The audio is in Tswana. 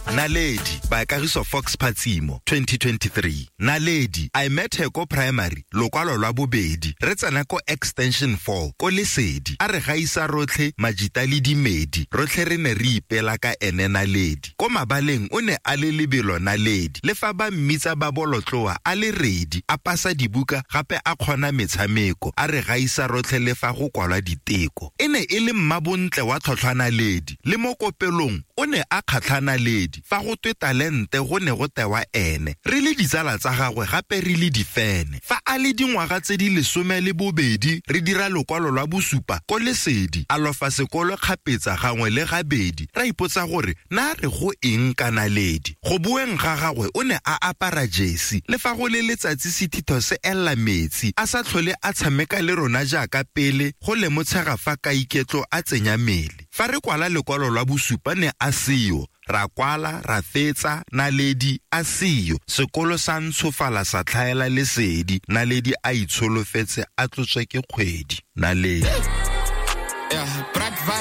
Naledi by Kagiso Fox Patsimo 2023. Naledi I met her ko primary lokwalo lwa bobedi re tsena ko extension 4 ko Lesedi a re gaisa rotlhe majita le dimedi rotlhe re ne re ipela ka ene Naledi ko mabaleng o ne a le lebelo Naledi le fa ba mmitsa ba bolotloa a le ready a pasa dibuka gape a kgona metshameko a re gaisa rotlhe le fa go kwalwa diteko ene e le mmabontle wa tlhotlhwa Naledi le mo kopelong o ne a kgatlha Naledi fa go twe talente go ne go tewa ene re le ditsala tsa gagwe gape re le difene fa a le dingwaga tse di 12 re dira lokwalo lwa bosupa ko Lesedi a lofa sekolo kgapetsa gangwe le gabedi ra ipotsa gore na re go eng ka Naledi go bueng ga gagwe o ne a apara jersey le fa go le letsatsi sethitho se ella metsi a sa tlhole a tshameka le rona jaaka pele go le motshega fa ka iketlo a tsenya mele fa re kwala lekwalo lwa bosupa ne a seyo ra kwala ra fetsa Naledi a seyo sekolo sa ntshofala sa tlhaela Lesedi Naledi a itsholofetse a tlotswe ke kgwedi Naledi